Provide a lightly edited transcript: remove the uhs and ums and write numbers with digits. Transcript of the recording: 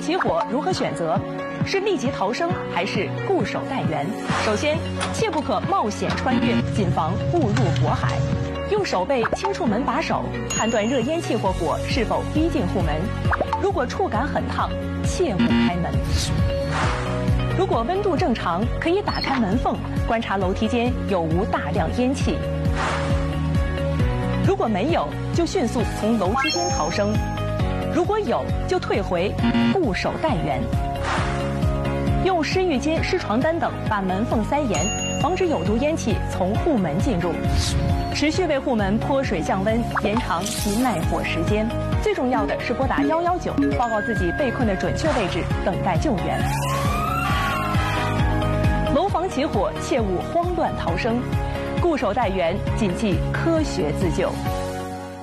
起火如何选择？是立即逃生还是固守待援？首先，切不可冒险穿越，谨防误入火海。用手背轻触门把手，判断热烟气或火是否逼近户门。如果触感很烫，切勿开门。如果温度正常，可以打开门缝，观察楼梯间有无大量烟气。如果没有，就迅速从楼梯间逃生；如果有，就退回，固守待援。用湿浴巾、湿床单等把门缝塞严，防止有毒烟气从户门进入。持续为户门泼水降温，延长其耐火时间。最重要的是拨打119，报告自己被困的准确位置，等待救援。楼房起火，切勿慌乱逃生，固守待援，谨记科学自救。